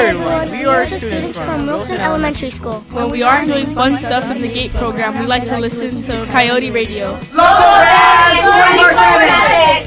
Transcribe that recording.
everyone. We are students from Wilson Elementary School. When we aren't doing fun stuff in the GATE program, we like to listen to Coyote Radio. Local Band 24/7.